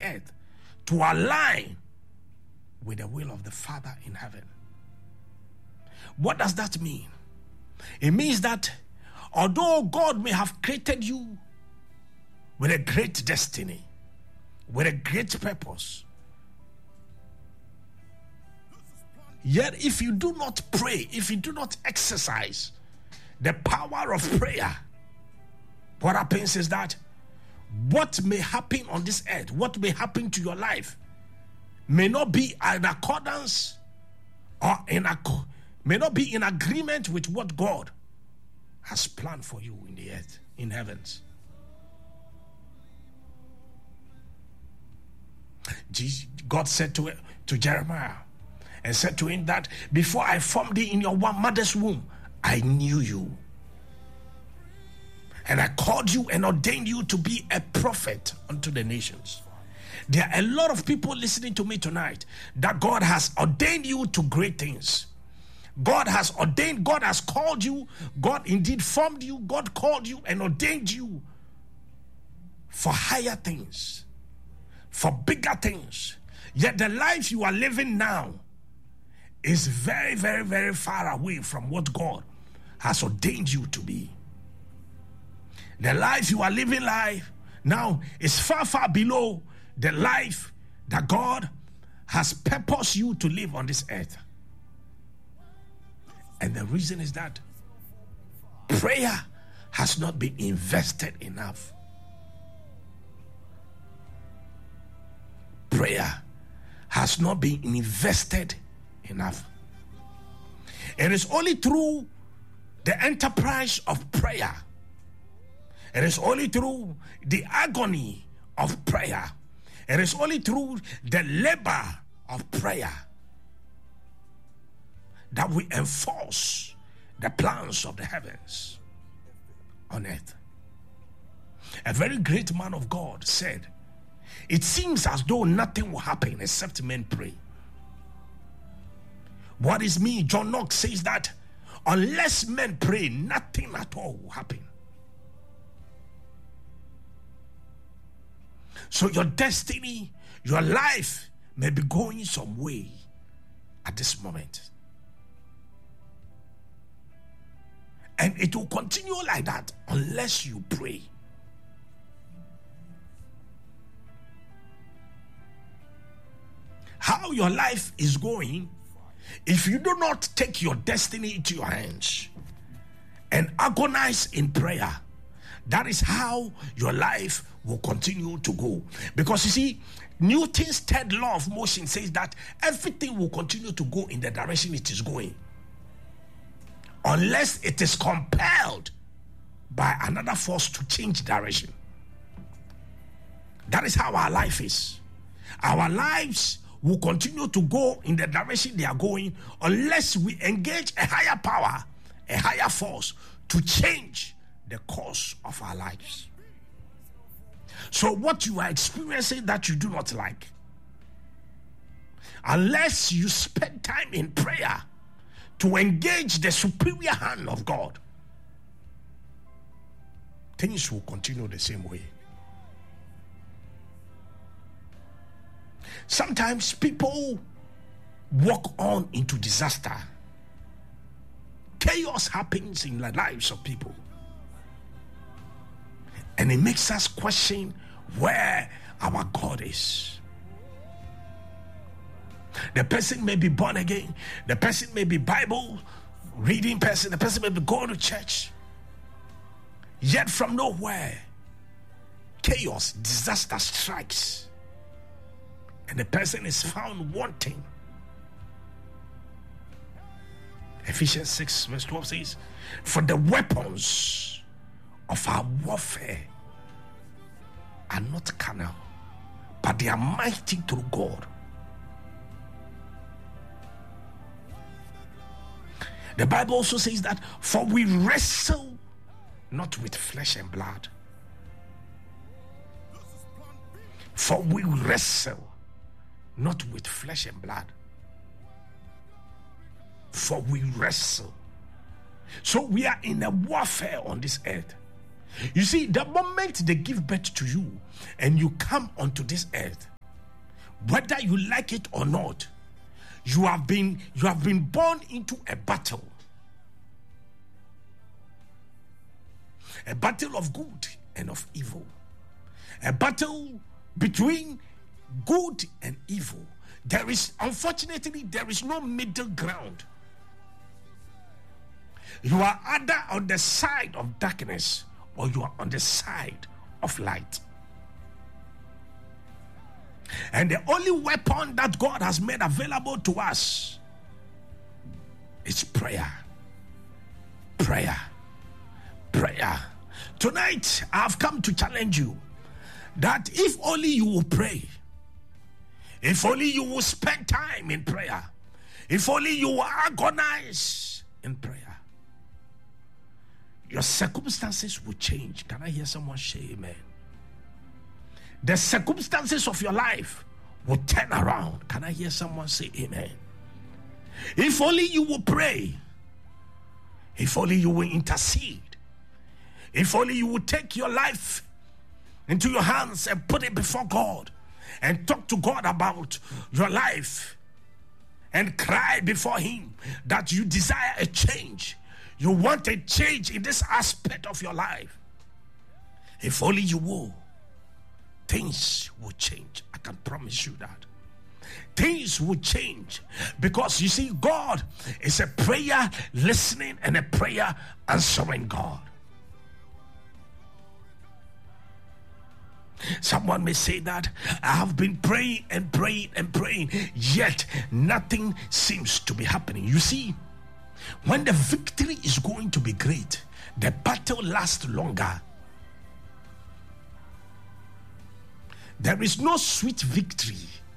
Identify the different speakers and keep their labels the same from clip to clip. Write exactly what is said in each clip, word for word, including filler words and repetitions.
Speaker 1: earth to align with the will of the Father in heaven. What does that mean? It means that although God may have created you with a great destiny, with a great purpose, yet if you do not pray, if you do not exercise the power of prayer, what happens is that what may happen on this earth, what may happen to your life, may not be in accordance or in ac- may not be in agreement with what God has planned for you in the earth, in heavens. God said to, to Jeremiah and said to him that before I formed thee in your mother's womb, I knew you. And I called you and ordained you to be a prophet unto the nations. There are a lot of people listening to me tonight that God has ordained you to great things. God has ordained, God has called you, God indeed formed you, God called you and ordained you for higher things, for bigger things. Yet the life you are living now is very, very, very far away from what God has ordained you to be. The life you are living life now is far, far below the life that God has purposed you to live on this earth. And the reason is that prayer has not been invested enough. Prayer has not been invested enough. It is only through the enterprise of prayer, it is only through the agony of prayer, it is only through the labor of prayer that we enforce the plans of the heavens on earth. A very great man of God said, it seems as though nothing will happen except men pray. What is me? John Knox says that unless men pray, nothing at all will happen. So your destiny, your life may be going some way at this moment. And it will continue like that unless you pray. How your life is going, if you do not take your destiny into your hands and agonize in prayer, that is how your life will continue to go. Because you see, Newton's third law of motion says that everything will continue to go in the direction it is going, unless it is compelled by another force to change direction. That is how our life is. Our lives will continue to go in the direction they are going unless we engage a higher power, a higher force to change the course of our lives. So what you are experiencing that you do not like, unless you spend time in prayer to engage the superior hand of God, things will continue the same way. Sometimes people walk on into disaster. Chaos happens in the lives of people. And it makes us question where our God is. The person may be born again. The person may be Bible reading person. The person may be going to church. Yet from nowhere, chaos, disaster strikes. And the person is found wanting. Ephesians six verse twelve says, for the weapons of our warfare are not carnal, but they are mighty through God. The Bible also says that, for we wrestle not with flesh and blood. For we wrestle not with flesh and blood. For we wrestle. So we are in a warfare on this earth. You see, the moment they give birth to you and you come onto this earth, whether you like it or not, you have been you have been born into a battle. A battle of good and of evil. A battle between good and evil. There is, unfortunately, there is no middle ground. You are either on the side of darkness or you are on the side of light. And the only weapon that God has made available to us is prayer. Prayer. Prayer. Tonight, I have come to challenge you that if only you will pray, if only you will spend time in prayer, if only you will agonize in prayer, your circumstances will change. Can I hear someone say amen? The circumstances of your life will turn around. Can I hear someone say amen? If only you will pray, if only you will intercede, if only you will take your life into your hands and put it before God and talk to God about your life and cry before Him that you desire a change. You want a change in this aspect of your life. If only you will, things will change. I can promise you that. Things will change because you see, God is a prayer listening and a prayer answering God. Someone may say that I have been praying and praying and praying, yet nothing seems to be happening. You see, when the victory is going to be great, the battle lasts longer. There is no sweet victory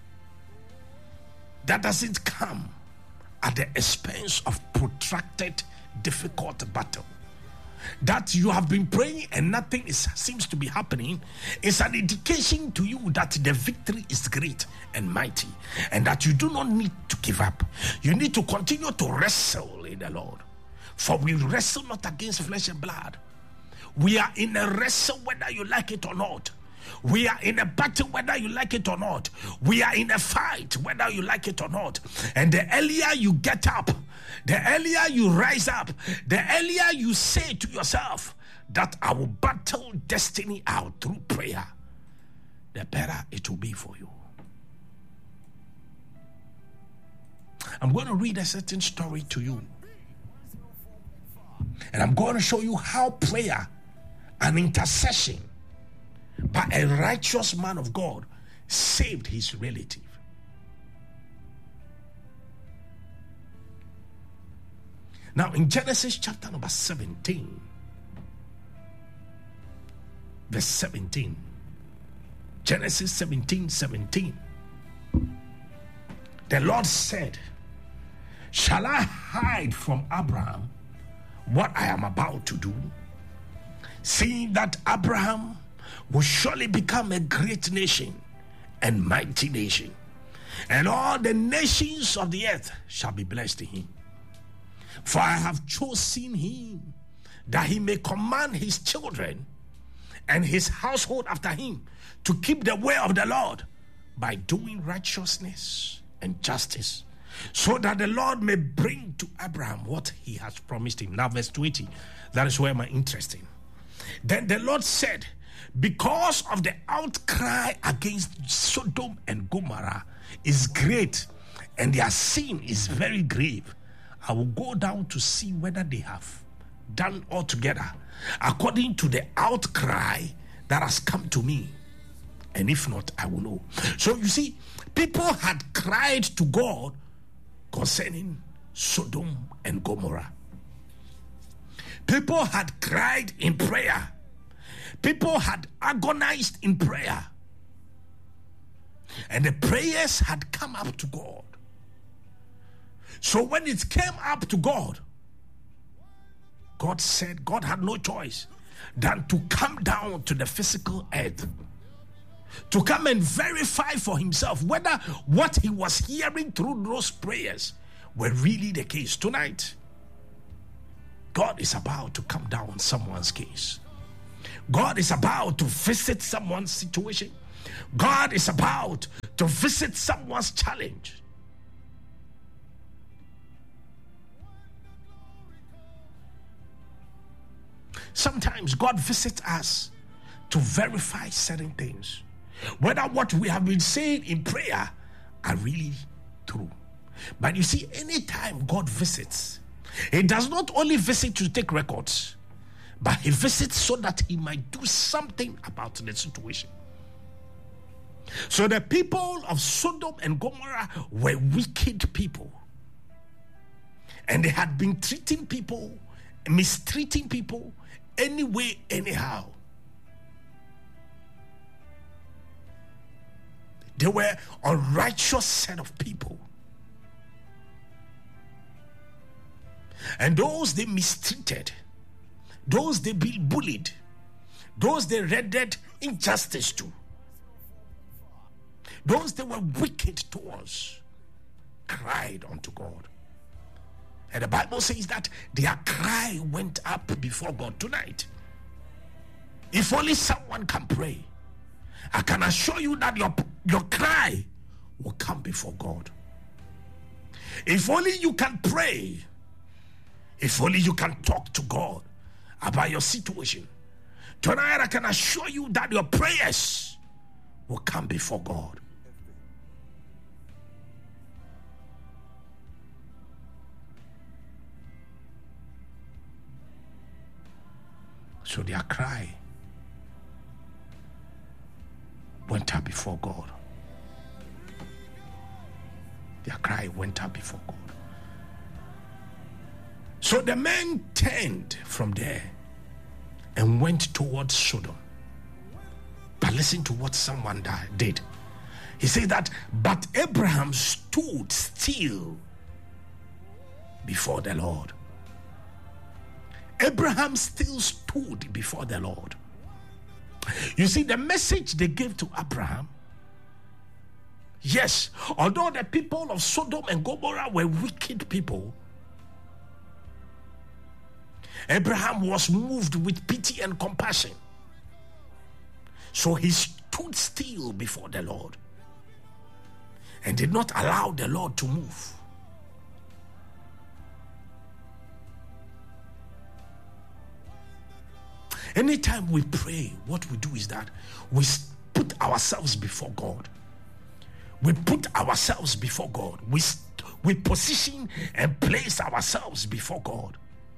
Speaker 1: that doesn't come at the expense of protracted, difficult battle. That you have been praying and nothing is, seems to be happening is an indication to you that the victory is great and mighty, and that you do not need to give up. You need to continue to wrestle in the Lord. For we wrestle not against flesh and blood. We are in a wrestle whether you like it or not. We are in a battle whether you like it or not. We are in a fight whether you like it or not. And the earlier you get up, the earlier you rise up, the earlier you say to yourself that I will battle destiny out through prayer, the better it will be for you. I'm going to read a certain story to you. And I'm going to show you how prayer and intercession by a righteous man of God saved his relative. Now in Genesis chapter number seventeen, verse seventeen, Genesis seventeen, seventeen, the Lord said, shall I hide from Abraham what I am about to do, seeing that Abraham will surely become a great nation and mighty nation, and all the nations of the earth shall be blessed in him. For I have chosen him that he may command his children and his household after him to keep the way of the Lord by doing righteousness and justice, so that the Lord may bring to Abraham what he has promised him. Now verse twenty, that is where my interest in. Then the Lord said, because of the outcry against Sodom and Gomorrah is great, and their sin is very grave, I will go down to see whether they have done altogether according to the outcry that has come to me, and if not, I will know. So you see, people had cried to God concerning Sodom and Gomorrah. People had cried in prayer. People had agonized in prayer. And the prayers had come up to God. So when it came up to God, God said God had no choice than to come down to the physical earth, to come and verify for himself whether what he was hearing through those prayers were really the case. Tonight, God is about to come down on someone's case. God is about to visit someone's situation. God is about to visit someone's challenge. Sometimes God visits us to verify certain things, whether what we have been saying in prayer are really true. But you see, anytime God visits, He does not only visit to take records, but He visits so that He might do something about the situation. So the people of Sodom and Gomorrah were wicked people, and they had been treating people, mistreating people anyway, anyhow. They were a righteous set of people. And those they mistreated, those they bullied, those they rendered injustice to, those they were wicked towards, cried unto God. And the Bible says that their cry went up before God tonight. If only someone can pray, I can assure you that your, your cry will come before God. If only you can pray, if only you can talk to God about your situation, tonight I can assure you that your prayers will come before God. So their cry went up before God. Their cry went up before God. So the men turned from there and went towards Sodom. But listen to what someone did. He said that, but Abraham stood still before the Lord. Abraham still stood before the Lord. You see, the message they gave to Abraham, yes, although the people of Sodom and Gomorrah were wicked people, Abraham was moved with pity and compassion. So he stood still before the Lord and did not allow the Lord to move. Anytime we pray, what we do is that we put ourselves before God. We put ourselves before God. We, we position and place ourselves before God.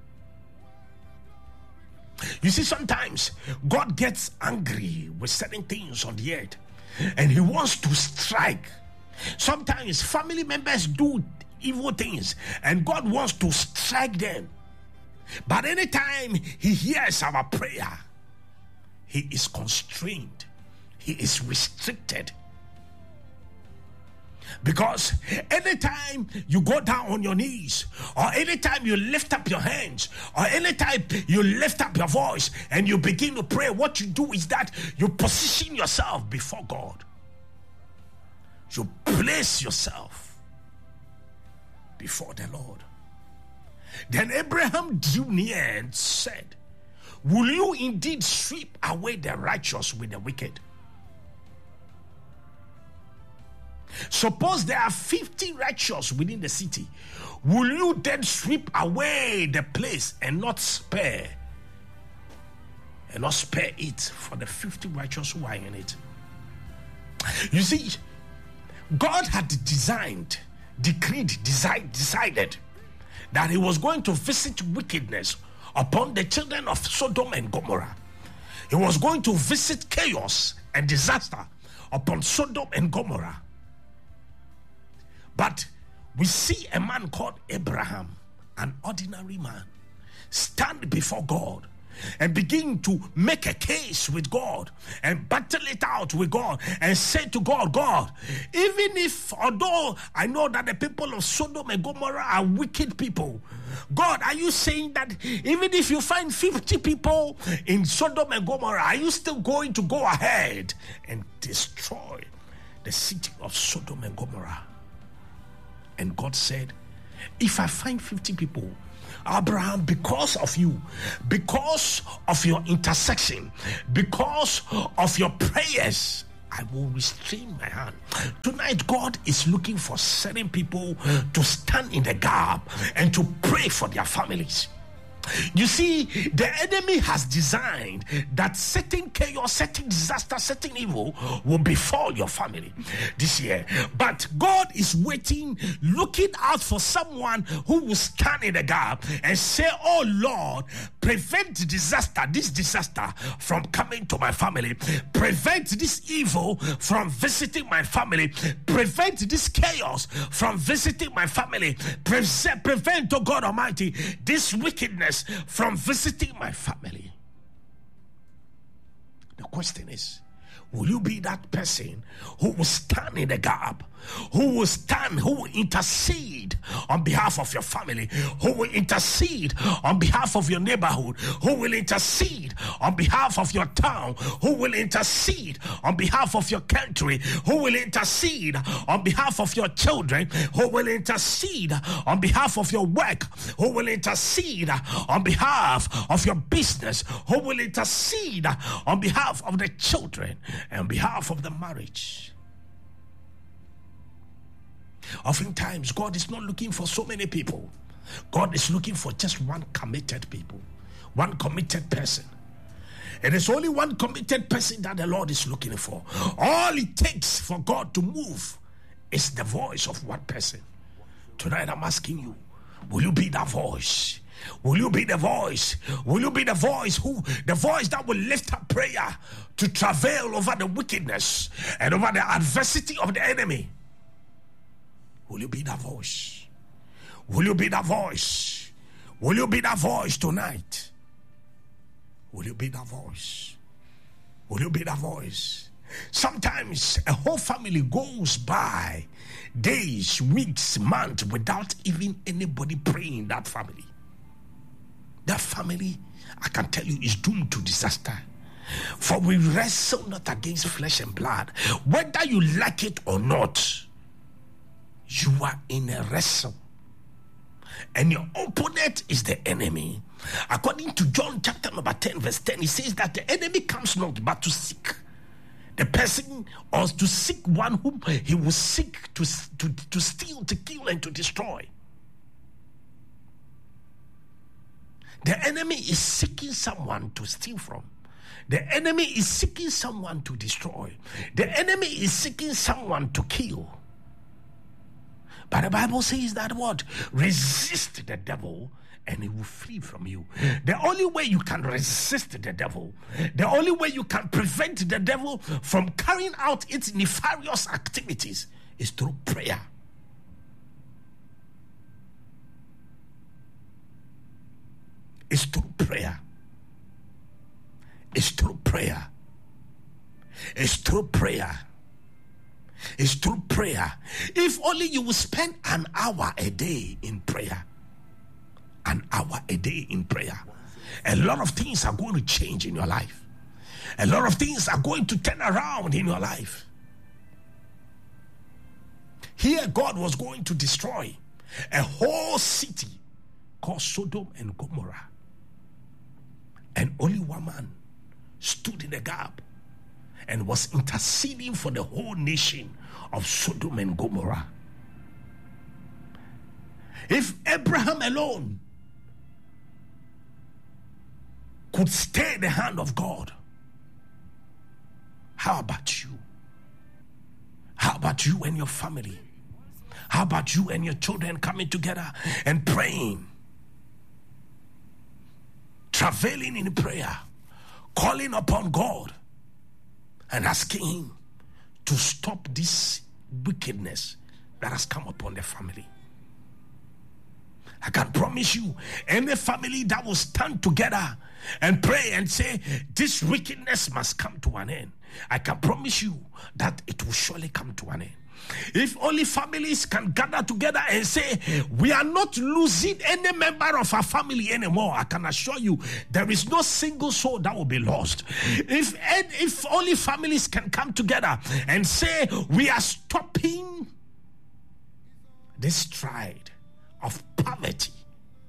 Speaker 1: You see, sometimes God gets angry with certain things on the earth and He wants to strike. Sometimes family members do evil things and God wants to strike them. But anytime He hears our prayer, He is constrained. He is restricted. Because anytime you go down on your knees, or anytime you lift up your hands, or anytime you lift up your voice and you begin to pray, what you do is that you position yourself before God. You place yourself before the Lord. Then Abraham drew near and said, will you indeed sweep away the righteous with the wicked? Suppose there are fifty righteous within the city. Will you then sweep away the place and not spare? And not spare it for the fifty righteous who are in it? You see, God had designed, decreed, decided, decided that He was going to visit wickedness upon the children of Sodom and Gomorrah. He was going to visit chaos and disaster upon Sodom and Gomorrah. But we see a man called Abraham, an ordinary man, stand before God and begin to make a case with God and battle it out with God and say to God, God, even if, although I know that the people of Sodom and Gomorrah are wicked people, God, are you saying that even if you find fifty people in Sodom and Gomorrah, are you still going to go ahead and destroy the city of Sodom and Gomorrah? And God said, if I find fifty people, Abraham, because of you, because of your intercession, because of your prayers, I will restrain my hand. Tonight, God is looking for certain people to stand in the gap and to pray for their families. You see, the enemy has designed that certain chaos, certain disaster, certain evil will befall your family this year. But God is waiting, looking out for someone who will stand in the gap and say, oh Lord, prevent disaster, this disaster from coming to my family. Prevent this evil from visiting my family. Prevent this chaos from visiting my family. Pre- prevent, oh God Almighty, this wickedness from visiting my family. The question is, will you be that person who will stand in the gap, who will stand, who will intercede on behalf of your family, who will intercede on behalf of your neighborhood, who will intercede on behalf of your town, who will intercede on behalf of your country, who will intercede on behalf of your children, who will intercede on behalf of your work, who will intercede on behalf of your business, who will intercede on behalf of the children and on behalf of the marriage. Oftentimes, God is not looking for so many people. God is looking for just one committed people, one committed person. It is only one committed person that the Lord is looking for. All it takes for God to move is the voice of one person. Tonight, I'm asking you, will you be that voice? Will you be the voice? Will you be the voice who, the voice that will lift up prayer to travail over the wickedness and over the adversity of the enemy? Will you be that voice? Will you be that voice? Will you be that voice tonight? Will you be that voice? Will you be that voice? Sometimes a whole family goes by days, weeks, months without even anybody praying in that family. That family, I can tell you, is doomed to disaster. For we wrestle not against flesh and blood. Whether you like it or not, you are in a wrestle. And your opponent is the enemy. According to John chapter number ten, verse ten, he says that the enemy comes not but to seek the person, or to seek one whom he will seek to, to, to steal, to kill, and to destroy. The enemy is seeking someone to steal from. The enemy is seeking someone to destroy. The enemy is seeking someone to kill. But the Bible says that what? Resist the devil and he will flee from you. The only way you can resist the devil, the only way you can prevent the devil from carrying out its nefarious activities is through prayer. It's through prayer. It's through prayer. It's through prayer. It's through prayer. If only you will spend an hour a day in prayer. An hour a day in prayer. A lot of things are going to change in your life. A lot of things are going to turn around in your life. Here, God was going to destroy a whole city called Sodom and Gomorrah. And only one man stood in the gap and was interceding for the whole nation of Sodom and Gomorrah. If Abraham alone could stay the hand of God, how about you? How about you and your family? How about you and your children coming together and praying, travailing in prayer, calling upon God and asking him to stop this wickedness that has come upon the family? I can promise you, any family that will stand together and pray and say, this wickedness must come to an end, I can promise you that it will surely come to an end. If only families can gather together and say, we are not losing any member of our family anymore, I can assure you there is no single soul that will be lost. If, if only families can come together and say, we are stopping this stride of poverty,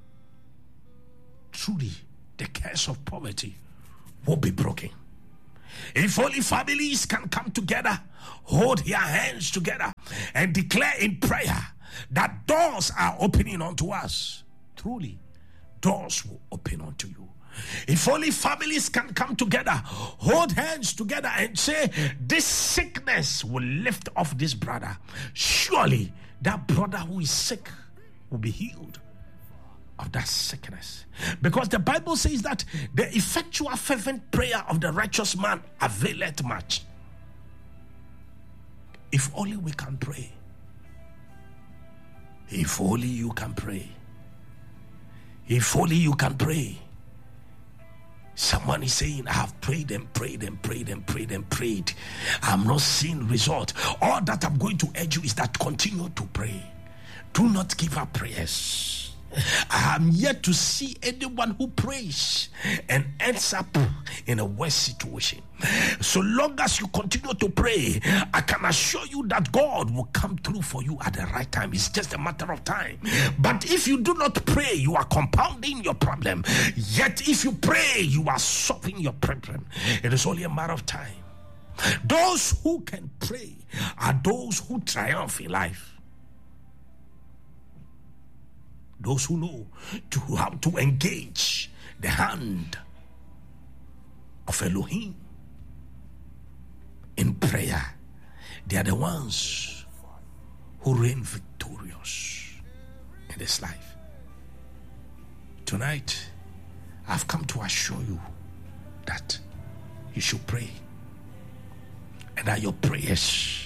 Speaker 1: truly the curse of poverty will be broken. If only families can come together, hold their hands together, and declare in prayer that doors are opening unto us. Truly, doors will open unto you. If only families can come together, hold hands together, and say, this sickness will lift off this brother. Surely that brother who is sick will be healed of that sickness. Because the Bible says that the effectual fervent prayer of the righteous man availeth much. If only we can pray. If only you can pray. If only you can pray. Someone is saying, I have prayed and prayed and prayed and prayed and prayed. I'm not seeing result. All that I'm going to urge you is that continue to pray. Do not give up prayers. I am yet to see anyone who prays and ends up in a worse situation. So long as you continue to pray, I can assure you that God will come through for you at the right time. It's just a matter of time. But if you do not pray, you are compounding your problem. Yet if you pray, you are solving your problem. It is only a matter of time. Those who can pray are those who triumph in life. Those who know to how to engage the hand of Elohim in prayer. They are the ones who reign victorious in this life. Tonight, I've come to assure you that you should pray, and that your prayers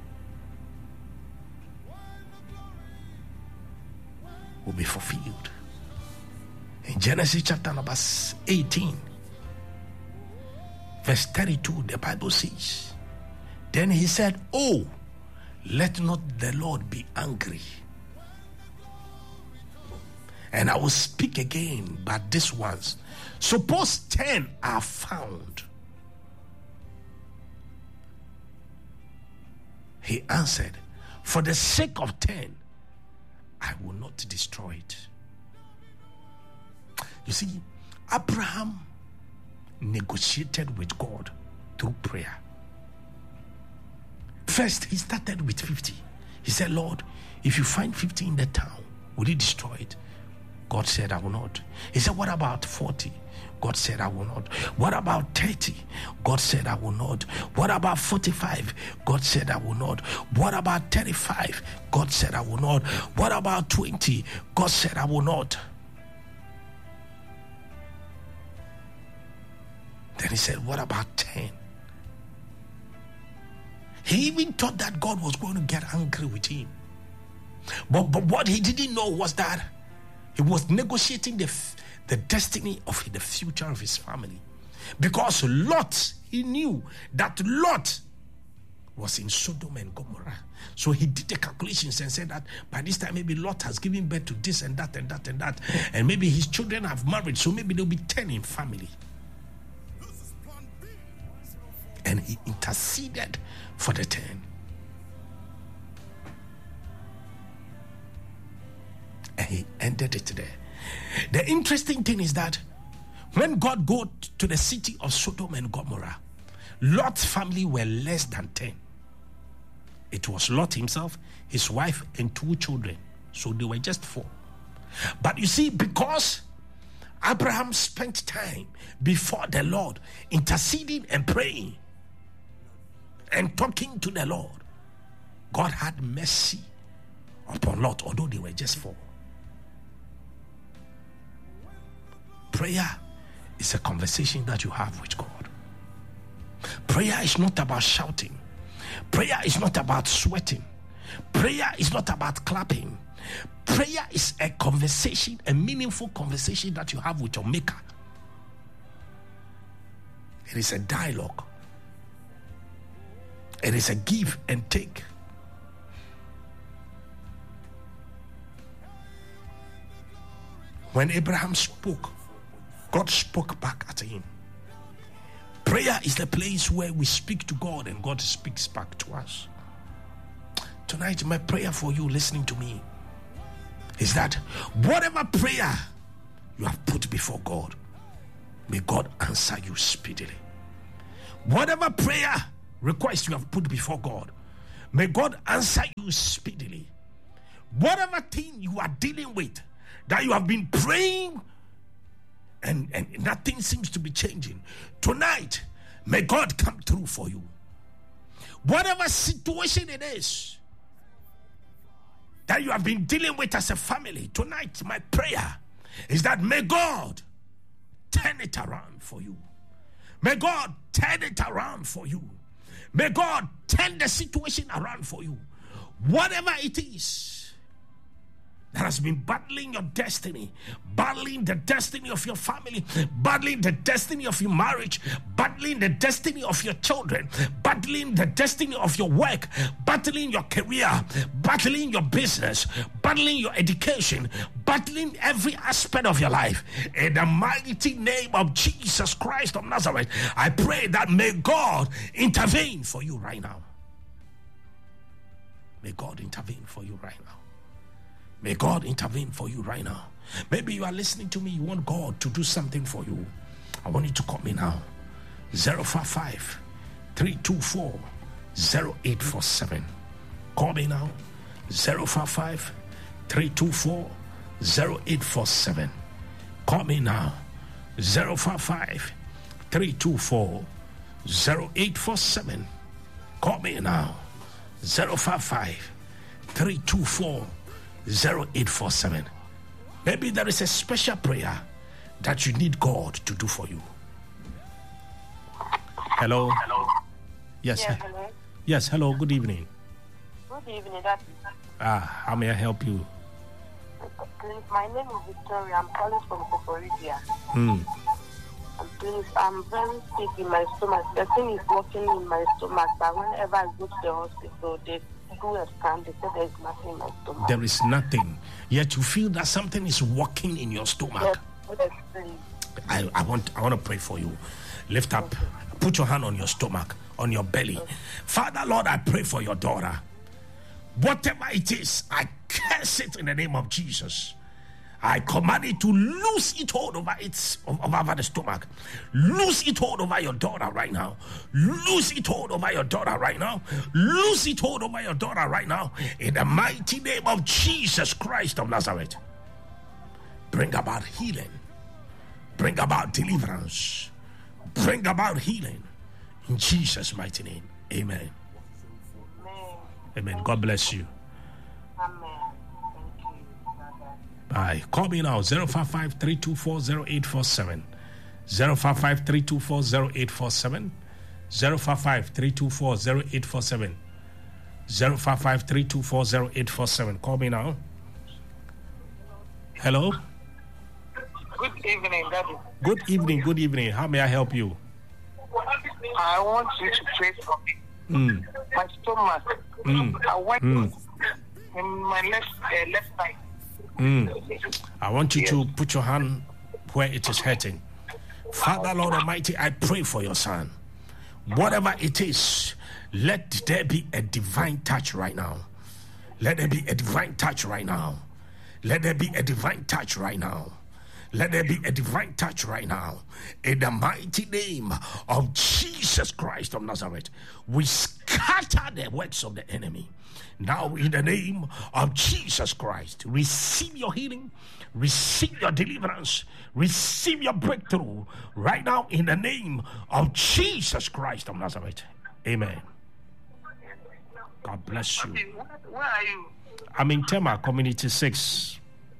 Speaker 1: will be fulfilled. In Genesis chapter number eighteen, verse thirty-two, the Bible says, then he said, oh, let not the Lord be angry, and I will speak again, but this once. Suppose ten are found. He answered, for the sake of ten, I will not destroy it. You see, Abraham negotiated with God through prayer. First, he started with fifty. He said, Lord, if you find fifty in the town, will you destroy it? God said, I will not. He said, what about forty? God said, I will not. What about thirty? God said, I will not. What about forty-five? God said, I will not. What about thirty-five? God said, I will not. What about twenty? God said, I will not. Then he said, what about ten? He even thought that God was going to get angry with him. But, but what he didn't know was that he was negotiating the the destiny of the future of his family. Because Lot, he knew that Lot was in Sodom and Gomorrah. So he did the calculations and said that by this time maybe Lot has given birth to this and that and that and that. And maybe his children have married, so maybe there'll be ten in family. And he interceded for the ten. And he ended it there. The interesting thing is that when God go to the city of Sodom and Gomorrah, Lot's family were less than ten. It was Lot himself, his wife, and two children. So they were just four. But you see, because Abraham spent time before the Lord, interceding and praying and talking to the Lord, God had mercy upon Lot, although they were just four. Prayer is a conversation that you have with God. Prayer is not about shouting. Prayer is not about sweating. Prayer is not about clapping. Prayer is a conversation, a meaningful conversation that you have with your Maker. It is a dialogue. It is a give and take. When Abraham spoke, God spoke back at him. Prayer is the place where we speak to God and God speaks back to us. Tonight, my prayer for you listening to me is that whatever prayer you have put before God, may God answer you speedily. Whatever prayer request you have put before God, may God answer you speedily. Whatever thing you are dealing with, that you have been praying and, and nothing seems to be changing, tonight, may God come through for you. Whatever situation it is that you have been dealing with as a family, tonight, my prayer is that may God turn it around for you. May God turn it around for you. May God turn the situation around for you. Whatever it is that has been battling your destiny, battling the destiny of your family, battling the destiny of your marriage, battling the destiny of your children, battling the destiny of your work, battling your career, battling your business, battling your education, battling every aspect of your life. In the mighty name of Jesus Christ of Nazareth, I pray that may God intervene for you right now. May God intervene for you right now. May God intervene for you right now. Maybe you are listening to me, you want God to do something for you. I want you to call me now. zero five five, three two four, zero eight four seven. Call me now. zero five five, three two four, zero eight four seven. Call me now. zero five five, three two four, zero eight four seven. Call me now. zero five five, three two four, zero eight four seven. Maybe there is a special prayer that you need God to do for you. Hello.
Speaker 2: Hello.
Speaker 1: Yes.
Speaker 2: Yeah, hello.
Speaker 1: Yes. Hello. Good evening.
Speaker 2: Good evening. That
Speaker 1: Ah, how may I help you?
Speaker 2: my name is Victoria. I'm calling from Kokorizia.
Speaker 1: Hmm.
Speaker 2: And please, I'm very sick in my stomach. The thing is working in my stomach, but whenever I go to the hospital, they do a scan. They say there's nothing in my stomach.
Speaker 1: There is nothing. Yet you feel that something is working in your stomach.
Speaker 2: Yes, yes,
Speaker 1: I, I want I want to pray for you. Lift up. Put your hand on your stomach, on your belly. Father, Lord, I pray for your daughter. Whatever it is, I curse it in the name of Jesus. I command it to lose its hold over its over the stomach. Lose its hold over your daughter right now. Lose its hold over your daughter right now. Lose its hold over your daughter right now. In the mighty name of Jesus Christ of Nazareth. Bring about healing. Bring about deliverance. Bring about healing. In Jesus' mighty name. Amen.
Speaker 2: Amen.
Speaker 1: Amen. God bless you.
Speaker 2: Amen. Thank you. Bye-bye.
Speaker 1: Bye. Call me now. zero five five, three two four, zero eight four seven. zero five five, three two four, zero eight four seven. zero five five, three two four, zero eight four seven. zero five five, three two four, zero eight four seven. Call me now. Hello.
Speaker 2: Good evening, Daddy.
Speaker 1: Good evening. Good evening. How may I help you?
Speaker 2: I want you to pray for me.
Speaker 1: Mm.
Speaker 2: My stomach.
Speaker 1: Mm.
Speaker 2: I went
Speaker 1: Mm.
Speaker 2: in my left uh, left side.
Speaker 1: Mm. I want you yes. to put your hand where it is hurting. Father, Lord Almighty, I pray for your son. Whatever it is, let there be a divine touch right now. Let there be a divine touch right now. Let there be a divine touch right now. Let there be a divine touch right now. In the mighty name of Jesus Christ of Nazareth, we scatter the works of the enemy. Now, in the name of Jesus Christ, receive your healing, receive your deliverance, receive your breakthrough right now in the name of Jesus Christ of Nazareth. Amen. God bless you.
Speaker 2: Where are you?
Speaker 1: I'm in Tema, Community six.